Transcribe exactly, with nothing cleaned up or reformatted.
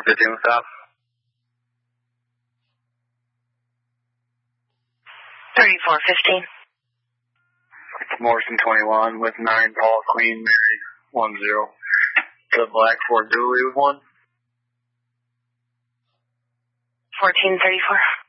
four fifteen stop. thirty-four fifteen. Morrison twenty-one with nine, Paul, Queen, Mary, one zero. The black Ford Dually with one. fourteen thirty-four.